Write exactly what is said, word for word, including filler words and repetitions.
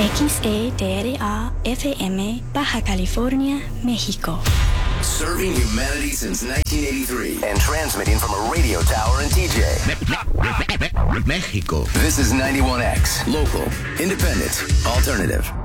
X E D R A F M, Baja California, México. Serving humanity since nineteen eighty-three and transmitting from a radio tower in T J. Mexico. This is ninety-one X, local, independent, alternative.